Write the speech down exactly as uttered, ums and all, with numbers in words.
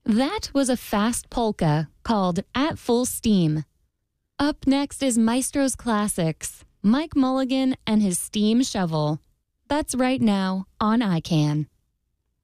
That was a fast polka called At Full Steam. Up next is Maestro's Classics, Mike Mulligan and his steam shovel. That's right now on I C A N.